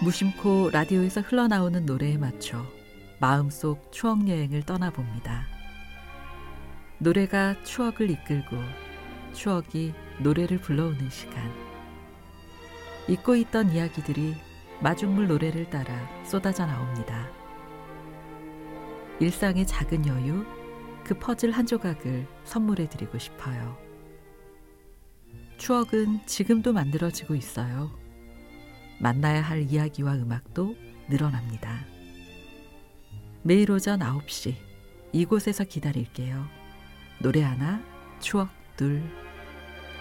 무심코 라디오에서 흘러나오는 노래에 맞춰 마음속 추억여행을 떠나봅니다. 노래가 추억을 이끌고 추억이 노래를 불러오는 시간. 잊고 있던 이야기들이 마중물 노래를 따라 쏟아져 나옵니다. 일상의 작은 여유, 그 퍼즐 한 조각을 선물해드리고 싶어요. 추억은 지금도 만들어지고 있어요. 만나야 할 이야기와 음악도 늘어납니다. 매일 오전 9시 이곳에서 기다릴게요. 노래 하나, 추억 둘.